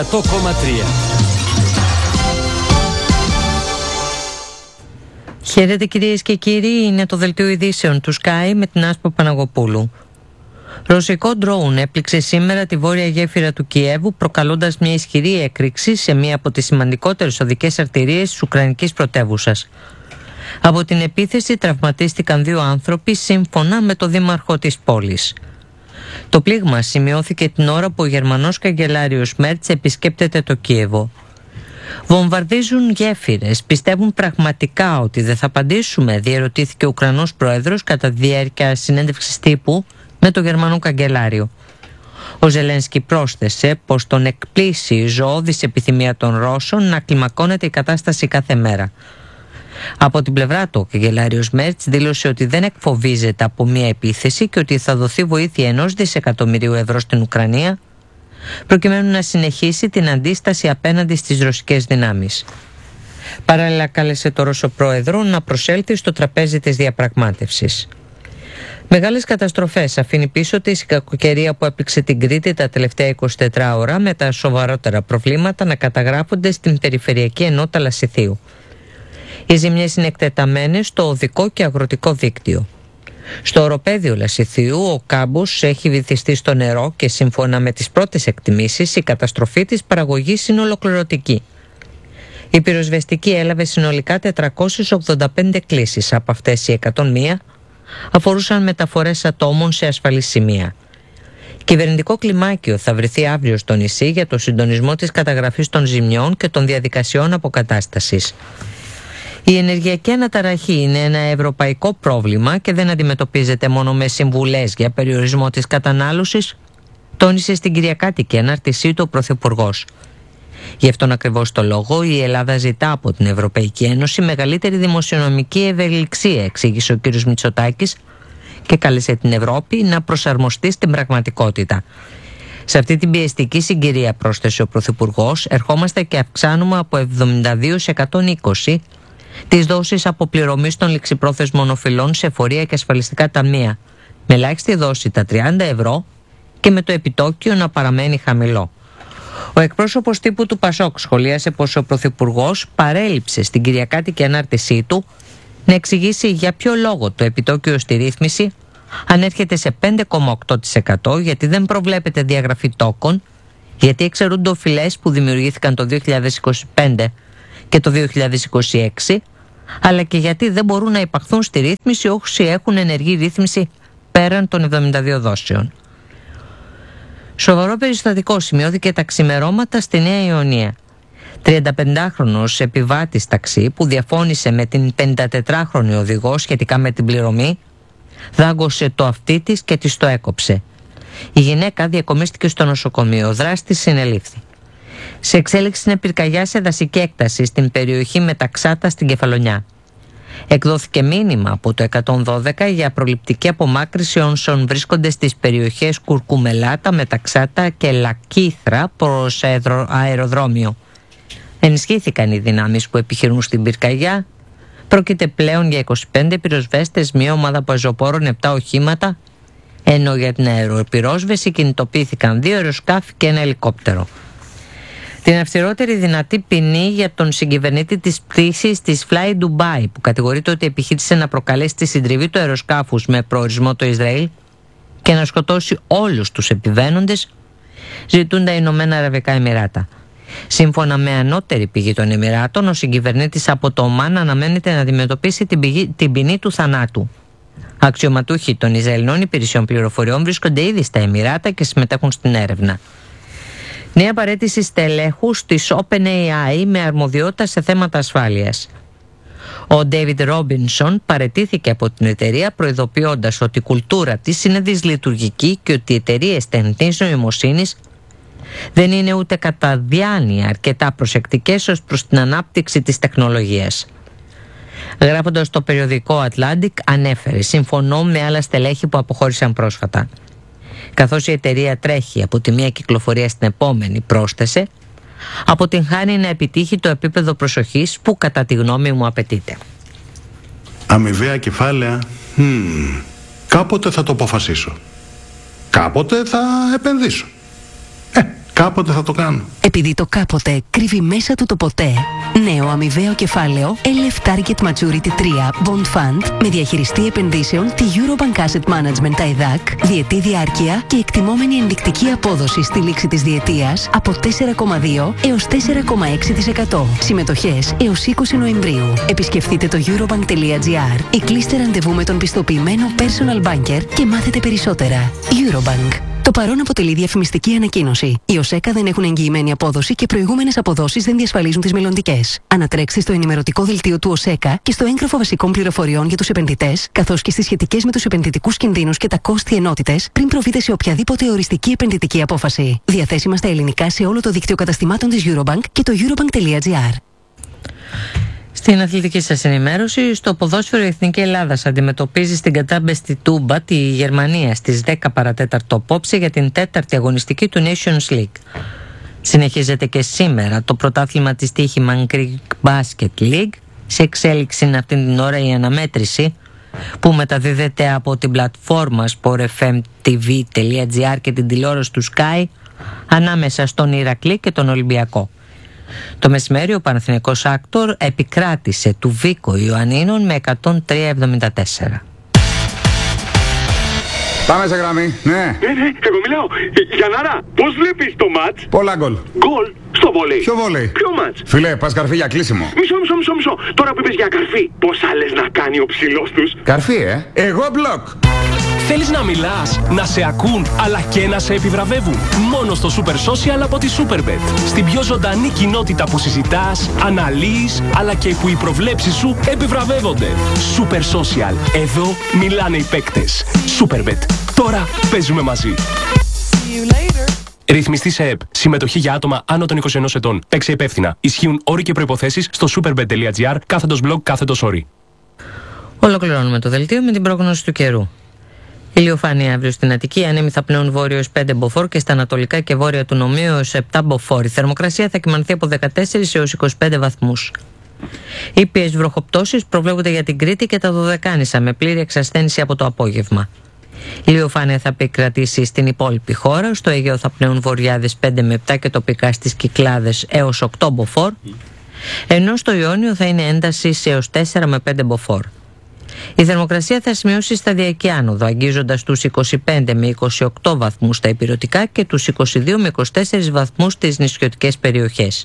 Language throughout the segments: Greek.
100,3. Χαίρετε κυρίες και κύριοι, είναι το δελτίο ειδήσεων του Sky με την Άσπρο Παναγοπούλου. Ρωσικό ντρόουν έπληξε σήμερα τη βόρεια γέφυρα του Κιέβου, προκαλώντας μια ισχυρή έκρηξη σε μία από τις σημαντικότερες οδικές αρτηρίες της Ουκρανικής πρωτεύουσας. Από την επίθεση τραυματίστηκαν 2 άνθρωποι, σύμφωνα με το δήμαρχο της πόλης. Το πλήγμα σημειώθηκε την ώρα που ο Γερμανός καγκελάριος Μέρτς επισκέπτεται το Κίεβο. Βομβαρδίζουν γέφυρες, πιστεύουν πραγματικά ότι δεν θα απαντήσουμε, διερωτήθηκε ο Ουκρανός πρόεδρος κατά τη διάρκεια συνέντευξης τύπου με τον Γερμανό καγκελάριο. Ο Ζελένσκι πρόσθεσε πως τον εκπλήσει η ζωώδης επιθυμία των Ρώσων να κλιμακώνεται η κατάσταση κάθε μέρα. Από την πλευρά του, ο καγκελάριος Μέρτς δήλωσε ότι δεν εκφοβίζεται από μια επίθεση και ότι θα δοθεί βοήθεια 1 δισεκατομμυρίου ευρώ στην Ουκρανία προκειμένου να συνεχίσει την αντίσταση απέναντι στις ρωσικές δυνάμεις. Παράλληλα κάλεσε το Ρώσο πρόεδρο να προσέλθει στο τραπέζι της διαπραγμάτευσης. Μεγάλες καταστροφές αφήνει πίσω της η κακοκαιρία που έπληξε την Κρήτη τα τελευταία 24 ώρα, με τα σοβαρότερα προβλήματα να καταγράφονται στην περιφερειακή ενότητα Λασιθίου. Οι ζημιές είναι εκτεταμένες στο οδικό και αγροτικό δίκτυο. Στο οροπέδιο Λασιθίου ο κάμπος έχει βυθιστεί στο νερό και σύμφωνα με τις πρώτες εκτιμήσεις η καταστροφή της παραγωγής είναι ολοκληρωτική. Η πυροσβεστική έλαβε συνολικά 485 κλήσεις, από αυτές οι 101 αφορούσαν μεταφορές ατόμων σε ασφαλή σημεία. Κυβερνητικό κλιμάκιο θα βρεθεί αύριο στο νησί για το συντονισμό της καταγραφής των ζημιών και των διαδικασιών αποκατάστασης. Η ενεργειακή αναταραχή είναι ένα ευρωπαϊκό πρόβλημα και δεν αντιμετωπίζεται μόνο με συμβουλές για περιορισμό της κατανάλωσης, τόνισε στην Κυριακάτικη ανάρτησή του ο Πρωθυπουργός. Γι' αυτόν ακριβώς το λόγο η Ελλάδα ζητά από την Ευρωπαϊκή Ένωση μεγαλύτερη δημοσιονομική ευελιξία, εξήγησε ο κ. Μητσοτάκης, και κάλεσε την Ευρώπη να προσαρμοστεί στην πραγματικότητα. Σε αυτή την πιεστική συγκυρία, πρόσθεσε ο Πρωθυπουργός, ερχόμαστε και αυξάνουμε από 72 σε 120 τις δόσεις αποπληρωμής των ληξιπρόθεσμων οφειλών σε εφορία και ασφαλιστικά ταμεία, με ελάχιστη δόση τα 30 ευρώ και με το επιτόκιο να παραμένει χαμηλό. Ο εκπρόσωπος τύπου του Πασόκ σχολίασε πως ο Πρωθυπουργός παρέλειψε στην Κυριακάτικη ανάρτησή του να εξηγήσει για ποιο λόγο το επιτόκιο στη ρύθμιση ανέρχεται σε 5,8%, γιατί δεν προβλέπεται διαγραφή τόκων, γιατί εξαιρούνται οφειλές που δημιουργήθηκαν το 2025 και το 2026, αλλά και γιατί δεν μπορούν να υπαχθούν στη ρύθμιση όσοι έχουν ενεργή ρύθμιση πέραν των 72 δόσεων. Σοβαρό περιστατικό σημειώθηκε τα ξημερώματα στη Νέα Ιωνία. 35χρονος επιβάτης ταξί που διαφώνησε με την 54χρονη οδηγό σχετικά με την πληρωμή, δάγκωσε το αυτί της και της το έκοψε. Η γυναίκα διακομίστηκε στο νοσοκομείο, ο δράστης συνελήφθη. Σε εξέλιξη είναι πυρκαγιά σε δασική έκταση στην περιοχή Μεταξάτα στην Κεφαλονιά. Εκδόθηκε μήνυμα από το 112 για προληπτική απομάκρυση όσων βρίσκονται στις περιοχές Κουρκουμελάτα, Μεταξάτα και Λακίθρα προς αεροδρόμιο. Ενισχύθηκαν οι δυνάμεις που επιχειρούν στην πυρκαγιά. Πρόκειται πλέον για 25 πυροσβέστες, μια ομάδα πεζοπόρων, 7 οχήματα, ενώ για την αεροπυρόσβεση κινητοποιήθηκαν 2 αεροσκάφη και 1 ελικόπτερο. Την αυστηρότερη δυνατή ποινή για τον συγκυβερνήτη της πτήσης της Fly Dubai, που κατηγορείται ότι επιχείρησε να προκαλέσει τη συντριβή του αεροσκάφους με προορισμό το Ισραήλ και να σκοτώσει όλους τους επιβαίνοντες, ζητούν τα Ηνωμένα Αραβικά Εμιράτα. Σύμφωνα με ανώτερη πηγή των Εμιράτων, ο συγκυβερνήτης από το Ομάν αναμένεται να αντιμετωπίσει την ποινή του θανάτου. Αξιωματούχοι των Ισραηλινών υπηρεσιών πληροφοριών βρίσκονται ήδη στα Εμιράτα και συμμετέχουν στην έρευνα. Νέα παραίτηση στελέχους της OpenAI με αρμοδιότητα σε θέματα ασφάλειας. Ο David Robinson παραιτήθηκε από την εταιρεία, προειδοποιώντας ότι η κουλτούρα της είναι δυσλειτουργική και ότι οι εταιρείες τεχνητής νοημοσύνης δεν είναι ούτε κατά διάνοια αρκετά προσεκτικές ως προς την ανάπτυξη της τεχνολογίας. Γράφοντας το περιοδικό Atlantic, ανέφερε: «Συμφωνώ με άλλα στελέχη που αποχώρησαν πρόσφατα». Καθώς η εταιρεία τρέχει από τη μία κυκλοφορία στην επόμενη, πρόσθεσε, αποτυγχάνει να επιτύχει το επίπεδο προσοχής που κατά τη γνώμη μου απαιτείται. Αμοιβαία κεφάλαια, κάποτε θα το αποφασίσω. Κάποτε θα επενδύσω. Κάποτε θα το κάνω. Επειδή το κάποτε κρύβει μέσα του το ποτέ. Νέο αμοιβαίο κεφάλαιο LF Target Maturity 3 Bond Fund με διαχειριστή επενδύσεων τη Eurobank Asset Management ΤΑΕΔΑΚ, διετή διάρκεια και εκτιμόμενη ενδεικτική απόδοση στη λήξη της διετίας από 4,2 έως 4,6%. Συμμετοχές έως 20 Νοεμβρίου. Επισκεφτείτε το eurobank.gr ή κλείστε ραντεβού με τον πιστοποιημένο personal banker και μάθετε περισσότερα. Eurobank. Το παρόν αποτελεί διαφημιστική ανακοίνωση. Οι ΟΣΕΚΑ δεν έχουν εγγυημένη απόδοση και προηγούμενες αποδόσεις δεν διασφαλίζουν τις μελλοντικές. Ανατρέξτε στο ενημερωτικό δελτίο του ΟΣΕΚΑ και στο έγγραφο βασικών πληροφοριών για τους επενδυτές, καθώς και στις σχετικές με τους επενδυτικούς κινδύνους και τα κόστη ενότητες, πριν προβείτε σε οποιαδήποτε οριστική επενδυτική απόφαση. Διαθέσιμα στα ελληνικά σε όλο το δίκτυο καταστημάτων της Eurobank και το eurobank.gr. Στην αθλητική σας ενημέρωση, στο ποδόσφαιρο η Εθνική Ελλάδας αντιμετωπίζει στην κατάμπεστη Τούμπα τη Γερμανία στις 10 παρατέταρτο απόψε για την 4η αγωνιστική του Nations League. Συνεχίζεται και σήμερα το πρωτάθλημα της Τύχημαν Greek Basket League. Σε εξέλιξη είναι αυτή την ώρα η αναμέτρηση που μεταδίδεται από την πλατφόρμα sportfmtv.gr και την τηλεόραση του Sky ανάμεσα στον Ηρακλή και τον Ολυμπιακό. Το μεσημέρι ο Παναθηναϊκός Άκτορ επικράτησε του Βίκο Ιωαννίνων με 103-74. Πάμε σε γραμμή, ναι. Ναι, εγώ μιλάω. Γιαννάρα, πώς βλέπεις το μάτς? Πολλά γκολ. Γκολ στο βόλεϊ. Ποιο βόλεϊ? Ποιο μάτς? Φίλε, πας καρφί για κλείσιμο. Μισό. Τώρα που είπες για καρφί, πόσα λες να κάνει ο ψηλός τους? Καρφί, Εγώ μπλοκ. Θέλεις να μιλάς, να σε ακούν, αλλά και να σε επιβραβεύουν? Μόνο στο Super Social από τη Superbet. Στην πιο ζωντανή κοινότητα που συζητάς, αναλύεις, αλλά και που οι προβλέψεις σου επιβραβεύονται. Super Social. Εδώ μιλάνε οι παίκτες. Superbet. Τώρα παίζουμε μαζί. Ρυθμιστή σε ΕΠ. Συμμετοχή για άτομα άνω των 21 ετών. Παίξε υπεύθυνα. Ισχύουν όροι και προϋποθέσεις στο superbet.gr /blog/όροι. Ολοκληρώνουμε το δελτίο με την πρόγνωση του καιρού. Ηλιοφάνεια αύριο στην Αττική, ανέμοι θα πνέουν βόρειο έως 5 μποφόρ και στα ανατολικά και βόρεια του νομίου έως 7 μποφόρ. Η θερμοκρασία θα κυμανθεί από 14 έως 25 βαθμούς. Ήπιες βροχοπτώσεις προβλέπονται για την Κρήτη και τα Δωδεκάνησα με πλήρη εξασθένηση από το απόγευμα. Η ηλιοφάνεια θα επικρατήσει στην υπόλοιπη χώρα. Στο Αιγαίο θα πνέουν βορειάδες 5 με 7 και τοπικά στις Κυκλάδες έως 8 μποφόρ. Ενώ στο Ιόνιο θα είναι ένταση έως 4 με 5 μποφόρ. Η θερμοκρασία θα σημειώσει σταδιακή άνοδο, αγγίζοντας τους 25 με 28 βαθμούς στα ηπειρωτικά και τους 22 με 24 βαθμούς στις νησιωτικές περιοχές.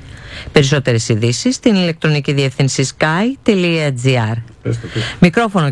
Περισσότερες ειδήσεις στην ηλεκτρονική διεύθυνση sky.gr. Μικρόφωνο